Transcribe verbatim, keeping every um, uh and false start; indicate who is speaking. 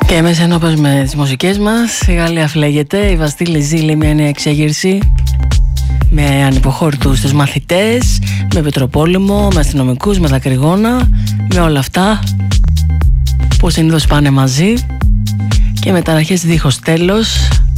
Speaker 1: Και μέσα ενώ παίζουμε τις μουσικές μας, η Γαλλία φλέγεται, η Βαστίλη ζει μια νέα εξέγερση με ανυποχώρητους τους μαθητές, με πετροπόλεμο, με αστυνομικούς, με δακρυγόνα, με όλα αυτά που συνήθως πάνε μαζί και με ταραχές δίχως τέλος.